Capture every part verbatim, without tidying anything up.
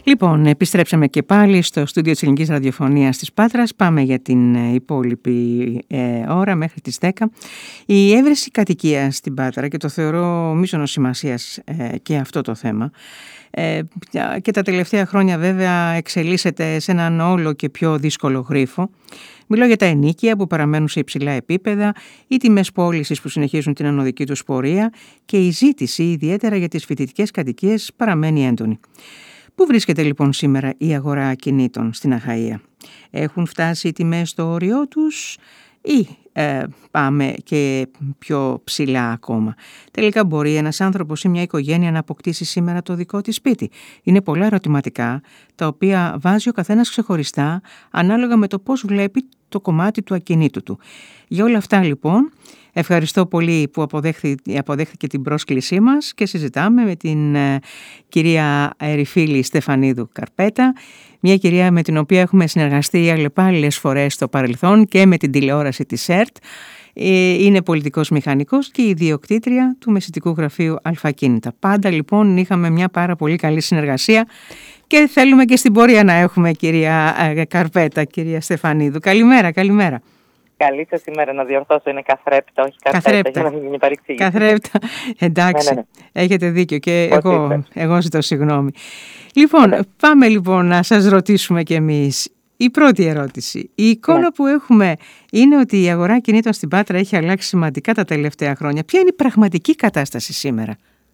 Λοιπόν, επιστρέψαμε και πάλι στο στούντιο της Ελληνικής Ραδιοφωνίας της Πάτρας. Πάμε για την υπόλοιπη ε, ώρα μέχρι τις δέκα. Η έβρεση κατοικίας στην Πάτρα, και το θεωρώ μείζωνος σημασίας ε, και αυτό το θέμα, ε, και τα τελευταία χρόνια βέβαια εξελίσσεται σε έναν όλο και πιο δύσκολο γρίφο. Μιλώ για τα ενοίκια που παραμένουν σε υψηλά επίπεδα, οι τιμές πώλησης που συνεχίζουν την ανωδική τους πορεία και η ζήτηση ιδιαίτερα για τις φοιτητικές κατοικίες παραμένει έντονη. Πού βρίσκεται λοιπόν σήμερα η αγορά ακινήτων στην Αχαΐα? Έχουν φτάσει οι τιμές στο όριό τους ή ε, πάμε και πιο ψηλά ακόμα? Τελικά μπορεί ένας άνθρωπος ή μια οικογένεια να αποκτήσει σήμερα το δικό της σπίτι? Είναι πολλά ερωτηματικά τα οποία βάζει ο καθένας ξεχωριστά ανάλογα με το πώς βλέπει το κομμάτι του ακινήτου του. Για όλα αυτά λοιπόν ευχαριστώ πολύ που αποδέχθηκε, αποδέχθηκε την πρόσκλησή μας και συζητάμε με την ε, κυρία Ερυφίλη Στεφανίδου Καρπέτα, μια κυρία με την οποία έχουμε συνεργαστεί αλλεπάλληλες φορές στο παρελθόν και με την τηλεόραση της ΕΡΤ. Είναι πολιτικός μηχανικός και ιδιοκτήτρια του μεσητικού γραφείου Αλφακίνητα. Πάντα λοιπόν είχαμε μια πάρα πολύ καλή συνεργασία και θέλουμε και στην πορεία να έχουμε, κυρία Καρπέτα, κυρία Στεφανίδου. Καλημέρα, καλημέρα. Καλή σας ημέρα, να διορθώσω, είναι καθρέπτα, όχι καρπέτα, για να μην γίνει παρεξήγηση. Καθρέπτα, εντάξει, ναι, ναι, ναι. Έχετε δίκιο και εγώ, εγώ ζητώ συγγνώμη. Λοιπόν, ναι. Πάμε λοιπόν να σας ρωτήσουμε κι εμείς. Η πρώτη ερώτηση. Η εικόνα ναι. που έχουμε είναι ότι η αγορά κινήτων στην Πάτρα έχει αλλάξει σημαντικά τα τελευταία χρόνια. Ποια είναι η πραγματική κατάσταση σήμερα?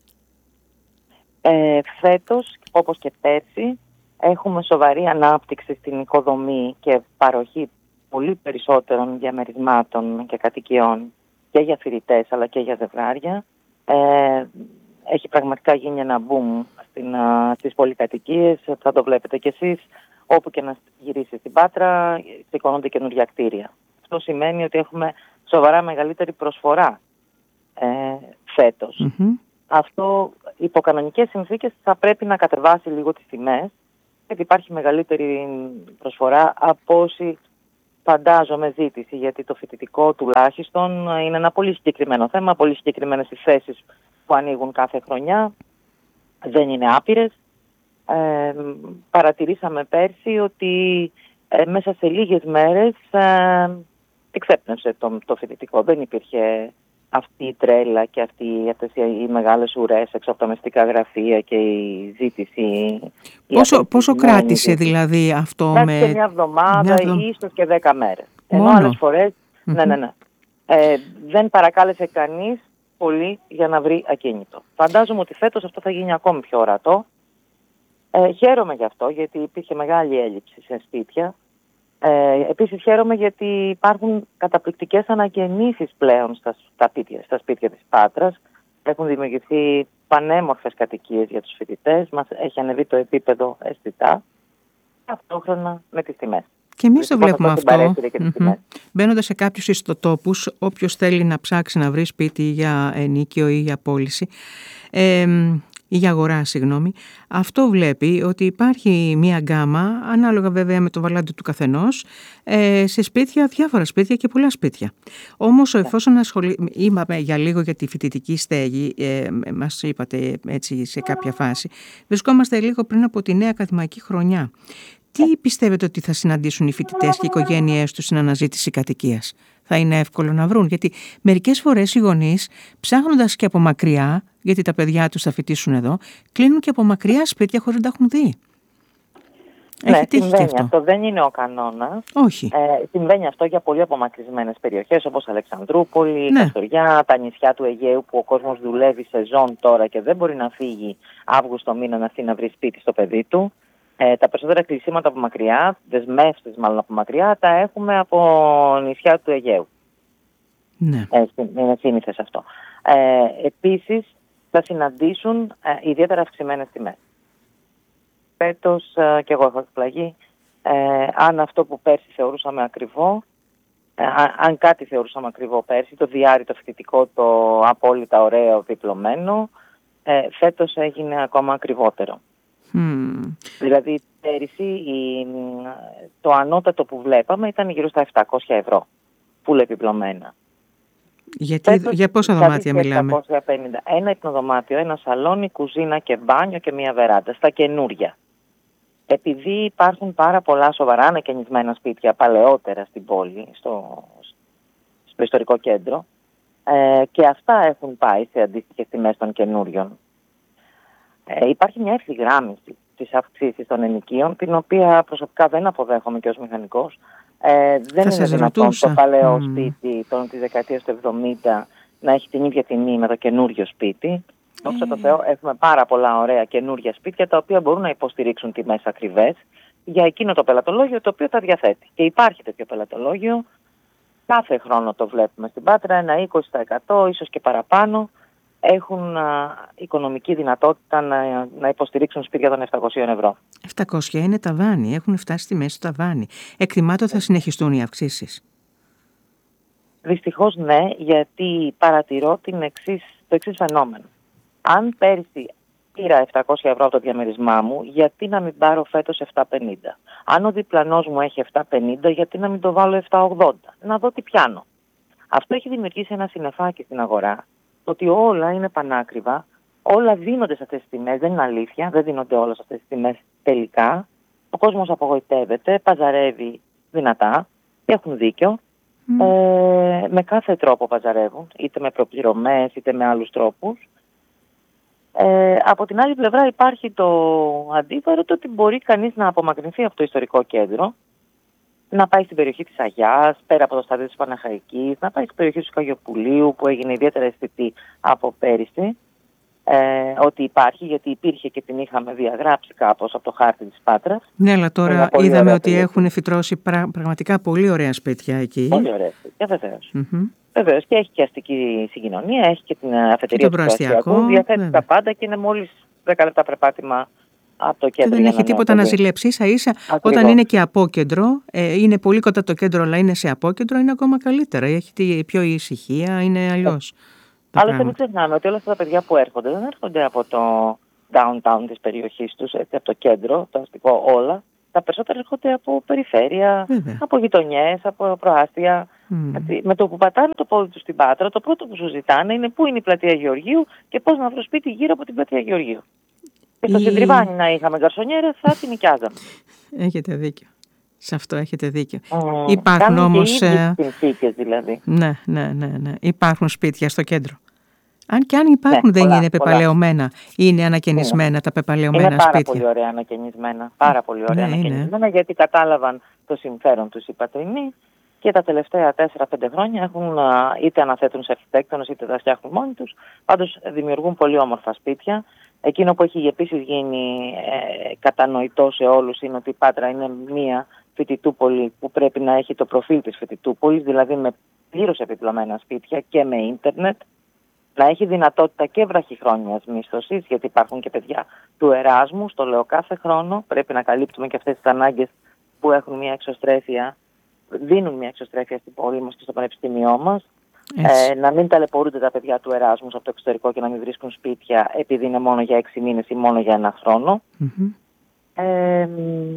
Ε, φέτος, όπως και πέρσι, έχουμε σοβαρή ανάπτυξη στην οικοδομή και παροχή πολύ περισσότερων διαμερισμάτων και κατοικιών και για φοιτητές αλλά και για ζευγάρια. Ε, έχει πραγματικά γίνει ένα boom στην, α, στις πολυκατοικίες, θα το βλέπετε κι εσείς. Όπου και να γυρίσει στην Πάτρα, σηκώνονται καινούργια κτίρια. Αυτό σημαίνει ότι έχουμε σοβαρά μεγαλύτερη προσφορά ε, φέτος. Mm-hmm. Αυτό υπό κανονικές συνθήκες θα πρέπει να κατεβάσει λίγο τις τιμές, γιατί υπάρχει μεγαλύτερη προσφορά από όσοι φαντάζομαι ζήτηση, γιατί το φοιτητικό τουλάχιστον είναι ένα πολύ συγκεκριμένο θέμα, πολύ συγκεκριμένες οι θέσεις που ανοίγουν κάθε χρονιά, δεν είναι άπειρες. Ε, παρατηρήσαμε πέρσι ότι ε, μέσα σε λίγες μέρες ε, εξέπνευσε το, το φοιτητικό. Δεν υπήρχε αυτή η τρέλα και αυτή, αυτές οι, οι μεγάλες ουρές έξω από τα μεστικά γραφεία και η ζήτηση. Πόσο, η πόσο κράτησε ζήτηση. Δηλαδή αυτό? Κράτησε με... μια εβδομάδα, μια εβδο... ή ίσως και δέκα μέρες. Ενώ Μόνο. άλλες φορές mm-hmm. ναι, ναι, ναι. Ε, δεν παρακάλεσε κανείς πολύ για να βρει ακίνητο. Φαντάζομαι ότι φέτος αυτό θα γίνει ακόμη πιο ορατό. Ε, χαίρομαι γι' αυτό, γιατί υπήρχε μεγάλη έλλειψη σε σπίτια. Ε, επίσης χαίρομαι γιατί υπάρχουν καταπληκτικές ανακαινήσεις πλέον στα, στα, σπίτια, στα σπίτια της Πάτρας. Έχουν δημιουργηθεί πανέμορφες κατοικίες για τους φοιτητές. Μας έχει ανεβεί το επίπεδο αισθητά, ταυτόχρονα με τις τιμές. Και εμείς το βλέπουμε αυτό. Mm-hmm. Μπαίνοντας σε κάποιους ιστοτόπους, όποιος θέλει να ψάξει να βρει σπίτι για ενοίκιο ή για πώληση, ε, ή για αγορά, συγγνώμη, αυτό βλέπει ότι υπάρχει μία γκάμα, ανάλογα βέβαια με το βαλάντι του καθενός, ε, σε σπίτια, διάφορα σπίτια και πολλά σπίτια. Όμως, yeah. εφόσον ασχολεί, είπαμε για λίγο για τη φοιτητική στέγη, ε, μας είπατε έτσι σε κάποια φάση, βρισκόμαστε λίγο πριν από τη νέα ακαδημαϊκή χρονιά. Τι πιστεύετε ότι θα συναντήσουν οι φοιτητές και οι οικογένειές τους στην αναζήτηση κατοικίας? Θα είναι εύκολο να βρουν? Γιατί μερικές φορές οι γονείς, ψάχνοντας και από μακριά, γιατί τα παιδιά τους θα φοιτήσουν εδώ, κλείνουν και από μακριά σπίτια χωρίς να τα έχουν δει. Ναι, Έχει τύχει συμβαίνει αυτό. αυτό. Δεν είναι ο κανόνας. Όχι. Ε, συμβαίνει αυτό για πολύ απομακρυσμένες περιοχές όπως Αλεξανδρούπολη, ναι. Καστοριά, τα νησιά του Αιγαίου που ο κόσμος δουλεύει σεζόν τώρα και δεν μπορεί να φύγει Αύγουστο μήνα να έρθει να βρει σπίτι στο παιδί του. Ε, τα περισσότερα κλεισίματα από μακριά, δεσμεύσεις μάλλον από μακριά, τα έχουμε από νησιά του Αιγαίου. Ναι. Ε, είναι σύνηθες αυτό. Ε, επίσης, θα συναντήσουν ε, ιδιαίτερα αυξημένες τιμές. Φέτος, ε, και εγώ έχω εκπλαγεί, ε, αν αυτό που πέρσι θεωρούσαμε ακριβό, ε, αν κάτι θεωρούσαμε ακριβό πέρσι, το διάρρη, το φοιτητικό, το απόλυτα ωραίο, διπλωμένο, ε, φέτος έγινε ακόμα ακριβότερο. Mm. Δηλαδή πέρυσι η, το ανώτατο που βλέπαμε ήταν γύρω στα επτακόσια ευρώ, φουλ επιπλωμένα. Γιατί, Φέτος, για πόσα δωμάτια μιλάμε? επτακόσια πενήντα. Ένα υπνοδωμάτιο, ένα σαλόνι, κουζίνα και μπάνιο και μία βεράντα, στα καινούρια. επειδή υπάρχουν πάρα πολλά σοβαρά ανακαινισμένα σπίτια παλαιότερα στην πόλη, στο, στο ιστορικό κέντρο, ε, και αυτά έχουν πάει σε αντίστοιχες τιμές των καινούριων. Ε, υπάρχει μια ευθυγράμμιση της αυξήσης των ενοικίων, την οποία προσωπικά δεν αποδέχομαι και ως μηχανικός. Ε, δεν είναι δυνατόν το παλαιό mm. σπίτι των, της δεκαετίας του εβδομήντα να έχει την ίδια τιμή με το καινούριο σπίτι. Δόξα τω Θεώ, έχουμε πάρα πολλά ωραία καινούργια σπίτια τα οποία μπορούν να υποστηρίξουν τιμές ακριβές για εκείνο το πελατολόγιο το οποίο τα διαθέτει. Και υπάρχει τέτοιο πελατολόγιο. Κάθε χρόνο το βλέπουμε στην Πάτρα, ένα είκοσι τοις εκατό ίσως και παραπάνω έχουν α, οικονομική δυνατότητα να, να υποστηρίξουν σπίτια των επτακόσια ευρώ. επτακόσια είναι ταβάνι, έχουν φτάσει στη μέση του ταβάνι. Εκτιμάται ότι θα συνεχιστούν οι αυξήσεις. Δυστυχώς ναι, γιατί παρατηρώ την εξής, το εξής φαινόμενο. Αν πέρυσι πήρα επτακόσια ευρώ από το διαμερισμά μου, γιατί να μην πάρω φέτος επτακόσια πενήντα. Αν ο διπλανός μου έχει επτακόσια πενήντα, γιατί να μην το βάλω επτακόσια ογδόντα. Να δω τι πιάνω. Αυτό έχει δημιουργήσει ένα συννεφάκι στην αγορά, ότι όλα είναι πανάκριβα, όλα δίνονται σε αυτές τις τιμές, δεν είναι αλήθεια, δεν δίνονται όλα σε αυτές τις τιμές τελικά. Ο κόσμος απογοητεύεται, παζαρεύει δυνατά, έχουν δίκιο. Mm. Ε, με κάθε τρόπο παζαρεύουν, είτε με προπληρωμές είτε με άλλους τρόπους. Ε, από την άλλη πλευρά υπάρχει το αντίβαρο, το ότι μπορεί κανείς να απομακρυνθεί από το ιστορικό κέντρο, να πάει στην περιοχή της Αγιάς, πέρα από το στάδιο της Παναχαϊκής, να πάει στην περιοχή του Καγιοπουλίου που έγινε ιδιαίτερα αισθητή από πέρυσι, ε, ότι υπάρχει, γιατί υπήρχε και την είχαμε διαγράψει κάπως από το χάρτη της Πάτρας. Ναι, αλλά τώρα είδαμε ότι έχουν φυτρώσει πρα, πραγματικά πολύ ωραία σπίτια εκεί. Πολύ ωραία σπίτια, βεβαίως. Mm-hmm. Βεβαίως, και έχει και αστική συγκοινωνία, έχει και την αφετηρία του προαστιακού, διαθέτει τα πάντα και είναι μόλις δέκα λεπτά περπάτημα από το κέντρο. Και δεν έχει τίποτα να ζηλέψει, ίσα ίσα όταν είναι και απόκεντρο, ε, είναι πολύ κοντά το κέντρο, αλλά είναι σε απόκεντρο, είναι ακόμα καλύτερα. Έχει πιο ησυχία, είναι αλλιώς. Άλλωστε μην ξεχνάμε ότι όλα αυτά τα παιδιά που έρχονται δεν έρχονται από το downtown της περιοχής τους, έτσι, από το κέντρο, το αστικό όλα. Τα περισσότερα έρχονται από περιφέρεια, Βέβαια. από γειτονιές, από προάστια. Mm. Με το που πατάνε το πόδι τους στην Πάτρα, το πρώτο που σου ζητάνε είναι πού είναι η πλατεία Γεωργίου και πώς να βρω σπίτι γύρω από την πλατεία Γεωργίου. Και στο η... Συντριβάνι να είχαμε γκαρσονιέρες θα την νοικιάζαμε. Έχετε δίκιο. Σε αυτό έχετε δίκιο. Mm. Υπάρχουν όμως. Ε... συνθήκες δηλαδή. Ναι, ναι, ναι, ναι. Υπάρχουν σπίτια στο κέντρο. Αν και αν υπάρχουν, ναι, δεν πολλά, είναι πεπαλαιωμένα. Είναι ανακαινισμένα ναι. τα πεπαλαιωμένα σπίτια. Είναι πάρα σπίτια. πολύ ωραία ανακαινισμένα. Πάρα πολύ ωραία ναι, ανακαινισμένα, είναι. Γιατί κατάλαβαν το συμφέρον τους οι πατρινοί και τα τελευταία τέσσερα πέντε χρόνια έχουν, είτε αναθέτουν σε αρχιτέκτονες είτε τα φτιάχνουν μόνοι τους. Πάντως δημιουργούν πολύ όμορφα σπίτια. Εκείνο που έχει επίσης γίνει ε, κατανοητό σε όλους είναι ότι η Πάτρα είναι μία φοιτητούπολη που πρέπει να έχει το προφίλ της φοιτητούπολης, δηλαδή με πλήρως επιπλωμένα σπίτια και με ίντερνετ, να έχει δυνατότητα και βραχυχρόνιας μίσθωσης, γιατί υπάρχουν και παιδιά του Εράσμου, το λέω κάθε χρόνο, πρέπει να καλύπτουμε και αυτές τις ανάγκες που έχουν μια εξωστρέφεια, δίνουν μια εξωστρέφεια στην πόλη μας και στο πανεπιστήμιό μας. Ε, να μην ταλαιπωρούνται τα παιδιά του Εράσμους από το εξωτερικό και να μην βρίσκουν σπίτια επειδή είναι μόνο για έξι μήνες ή μόνο για ένα χρόνο. Mm-hmm. Ε,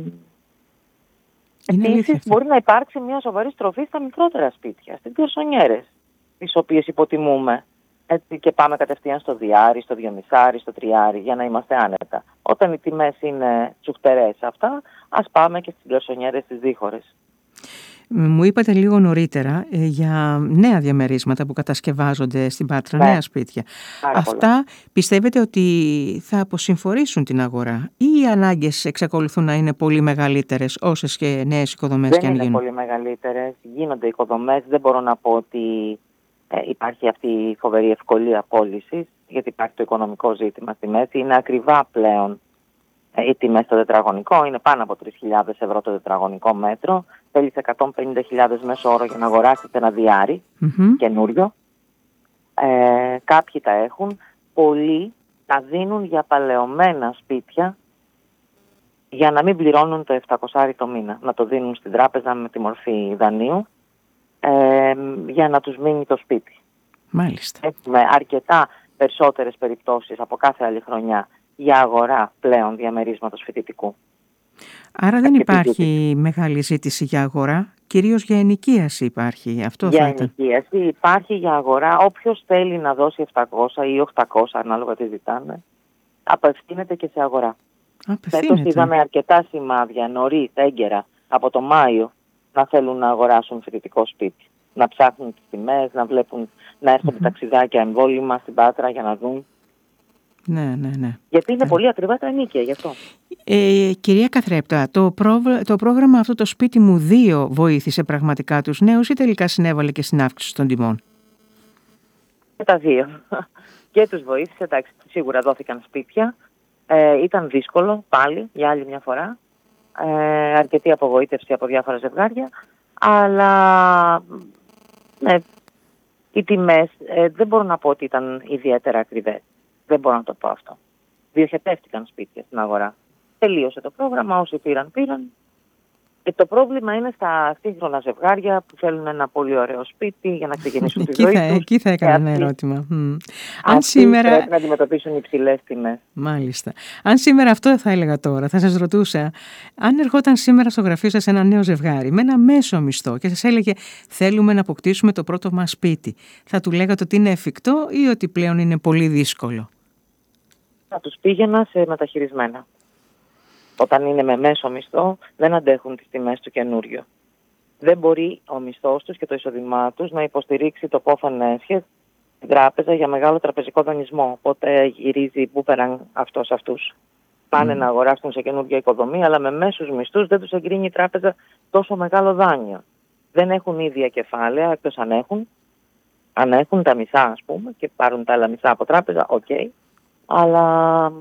Επίσης μπορεί να υπάρξει μια σοβαρή στροφή στα μικρότερα σπίτια, στις γκαρσονιέρες, τις οποίες υποτιμούμε. Έτσι, και πάμε κατευθείαν στο διάρι, στο δυομισάρι, στο τριάρι για να είμαστε άνετα. Όταν οι τιμές είναι τσουχτερές αυτά, ας πάμε και στις γκαρσονιέρες τις δίχωρες. Μου είπατε λίγο νωρίτερα ε, για νέα διαμερίσματα που κατασκευάζονται στην Πάτρα, ναι, νέα σπίτια. Αυτά πολλά. Πιστεύετε ότι θα αποσυμφορήσουν την αγορά ή οι ανάγκες εξακολουθούν να είναι πολύ μεγαλύτερες όσες και νέες οικοδομές και αν γίνουν? Δεν είναι πολύ μεγαλύτερες, γίνονται οικοδομές, δεν μπορώ να πω ότι ε, υπάρχει αυτή η φοβερή ευκολία πώλησης, γιατί υπάρχει το οικονομικό ζήτημα στη μέση, είναι ακριβά πλέον. Οι τιμές στο τετραγωνικό είναι πάνω από τρεις χιλιάδες ευρώ το τετραγωνικό μέτρο. Θέλεις εκατόν πενήντα χιλιάδες μέσο όρο για να αγοράσετε ένα διάρι mm-hmm. καινούριο. Ε, κάποιοι τα έχουν. Πολλοί τα δίνουν για παλαιωμένα σπίτια για να μην πληρώνουν το επτακόσια το μήνα. Να το δίνουν στην τράπεζα με τη μορφή δανείου ε, για να τους μείνει το σπίτι. Μάλιστα. Έχουμε αρκετά περισσότερες περιπτώσεις από κάθε άλλη χρονιά για αγορά πλέον διαμερίσματος φοιτητικού. Άρα δεν υπάρχει μεγάλη ζήτηση για αγορά, κυρίως για ενοικίαση υπάρχει. Αυτό για θα ήταν. ενοικίαση υπάρχει για αγορά. Όποιος θέλει να δώσει επτακόσια ή οκτακόσια, ανάλογα τι ζητάνε, απευθύνεται και σε αγορά. Φέτος είδαμε αρκετά σημάδια νωρίς, έγκαιρα, από το Μάιο, να θέλουν να αγοράσουν φοιτητικό σπίτι. Να ψάχνουν τις τιμές, να βλέπουν, να έρχονται mm-hmm. ταξιδάκια εμβόλυμα στην Πάτρα για να δουν. Ναι, ναι, ναι. Γιατί είναι ε. πολύ ακριβά τα ενοίκια, γι' αυτό. Ε, κυρία Καθρέπτα, το, πρόγρα... το πρόγραμμα αυτό, το σπίτι μου δύο, βοήθησε πραγματικά τους νέους ή τελικά συνέβαλε και στην αύξηση των τιμών? Και τα δύο. Και τους βοήθησε, εντάξει, σίγουρα δόθηκαν σπίτια. Ε, ήταν δύσκολο πάλι, για άλλη μια φορά. Ε, αρκετή απογοήτευση από διάφορα ζευγάρια. Αλλά ναι, οι τιμές ε, δεν μπορώ να πω ότι ήταν ιδιαίτερα ακριβές. Δεν μπορώ να το πω αυτό. Διοχετεύτηκαν σπίτια στην αγορά. Τελείωσε το πρόγραμμα, όσοι πήραν, πήραν. Και το πρόβλημα είναι στα σύγχρονα ζευγάρια που θέλουν ένα πολύ ωραίο σπίτι για να ξεκινήσουν τη ζωή τους. Εκεί θα έκανα ένα ερώτημα. Mm. Αν σήμερα πρέπει να αντιμετωπίσουν υψηλές τιμές. Μάλιστα. Αν σήμερα, αυτό θα έλεγα τώρα, θα σας ρωτούσα, αν ερχόταν σήμερα στο γραφείο σας ένα νέο ζευγάρι με ένα μέσο μισθό και σας έλεγε θέλουμε να αποκτήσουμε το πρώτο μας σπίτι, θα του λέγατε ότι είναι εφικτό ή ότι πλέον είναι πολύ δύσκολο? Θα τους πήγαινα σε μεταχειρισμένα. Όταν είναι με μέσο μισθό, δεν αντέχουν τις τιμές του καινούριο. Δεν μπορεί ο μισθός τους και το εισόδημά τους να υποστηρίξει το πόφαν έσχες στην τράπεζα για μεγάλο τραπεζικό δανεισμό. Οπότε γυρίζει μπούπεραν αυτό σε αυτούς. Πάνε mm. να αγοράσουν σε καινούργια οικοδομή, αλλά με μέσους μισθούς δεν τους εγκρίνει η τράπεζα τόσο μεγάλο δάνειο. Δεν έχουν ίδια κεφάλαια, εκτός αν έχουν. Αν έχουν τα μισά, ας πούμε, και πάρουν τα άλλα μισά από τράπεζα, οκ. Okay. Αλλά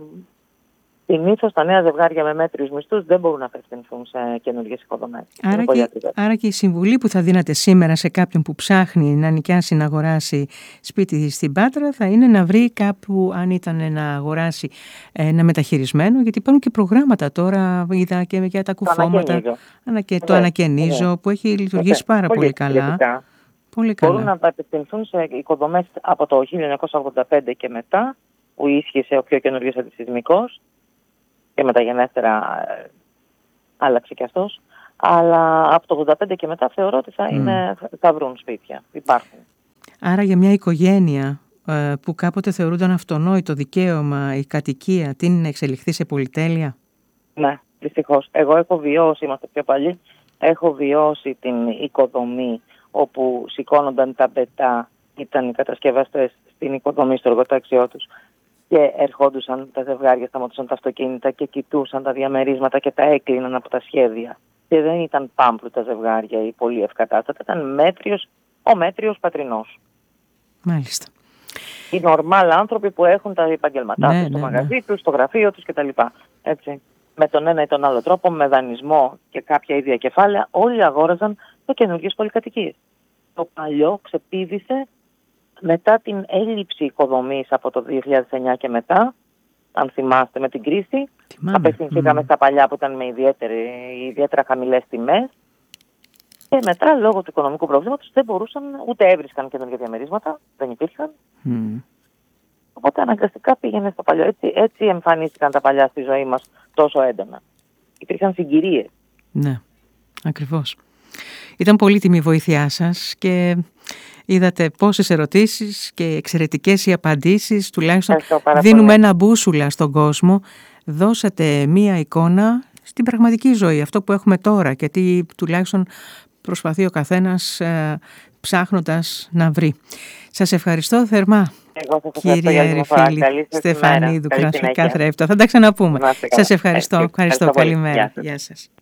συνήθως τα νέα ζευγάρια με μέτριους μισθούς δεν μπορούν να απευθυνθούν σε καινούργιες οικοδομές. Άρα, και, άρα και η συμβουλή που θα δίνατε σήμερα σε κάποιον που ψάχνει να νοικιάσει, να αγοράσει σπίτι στην Πάτρα, θα είναι να βρει κάπου, αν ήταν να αγοράσει ένα μεταχειρισμένο, γιατί υπάρχουν και προγράμματα τώρα, είδα και για τα κουφώματα. Το ανακαινίζω, το ανακαινίζω που έχει λειτουργήσει πάρα πολύ, πολύ καλά. Πολύ καλά. Μπορούν να απευθυνθούν σε οικοδομές από το χίλια εννιακόσια ογδόντα πέντε και μετά, που ίσχυσε ο πιο καινούργιος αντισυσμικός. Και μεταγενέστερα ε, άλλαξε και αυτός. Αλλά από το ογδόντα πέντε και μετά θεωρώ ότι θα, είναι, mm. θα βρουν σπίτια. Υπάρχουν. Άρα για μια οικογένεια ε, που κάποτε θεωρούνταν αυτονόητο δικαίωμα η κατοικία, τι είναι να εξελιχθεί σε πολυτέλεια? Ναι, δυστυχώς. Εγώ έχω βιώσει, είμαστε πιο παλιοί, έχω βιώσει την οικοδομή όπου σηκώνονταν τα μπετά, ήταν οι κατασκευαστές στην οικοδομή στο εργοτάξιό τους. Και ερχόντουσαν τα ζευγάρια, σταματούσαν τα αυτοκίνητα και κοιτούσαν τα διαμερίσματα και τα έκλειναν από τα σχέδια. Και δεν ήταν πάμπλουτα ζευγάρια ή πολύ ευκατάστατα, ήταν μέτριος, ο μέτριος πατρινός. Μάλιστα. Οι νορμάλ άνθρωποι που έχουν τα επαγγελματά ναι, τους, ναι, το μαγαζί ναι. τους, το γραφείο τους κτλ. Έτσι. Με τον ένα ή τον άλλο τρόπο, με δανεισμό και κάποια ίδια κεφάλαια, όλοι αγόραζαν το καινούργιες πολυκατοικίες. Το παλιό ξεπήδησε. Μετά την έλλειψη οικοδομής από το δύο χιλιάδες εννιά και μετά, αν θυμάστε με την κρίση, απευθυνθήκαμε mm. στα παλιά που ήταν με ιδιαίτερα χαμηλές τιμές και μετά λόγω του οικονομικού προβλήματος δεν μπορούσαν, ούτε έβρισκαν καινούργια διαμερίσματα, δεν υπήρχαν. Mm. Οπότε αναγκαστικά πήγαινε στο παλιό. Έτσι, έτσι εμφανίστηκαν τα παλιά στη ζωή μας τόσο έντονα. Υπήρχαν συγκυρίες. Ναι, ακριβώς. Ήταν πολύτιμη η βοήθειά σας και είδατε πόσες ερωτήσεις και εξαιρετικές οι απαντήσεις, τουλάχιστον δίνουμε ένα μπούσουλα στον κόσμο. Δώσατε μία εικόνα στην πραγματική ζωή, αυτό που έχουμε τώρα και τι τουλάχιστον προσπαθεί ο καθένας ε, ψάχνοντας να βρει. Σας ευχαριστώ θερμά. Εγώ σας ευχαριστώ, κυρία Ερυφίλη, Στεφανίδου, Καθρέπτα. Θα τα ξαναπούμε. Σας ευχαριστώ. Ευχαριστώ. Καλημέρα. Γεια σας.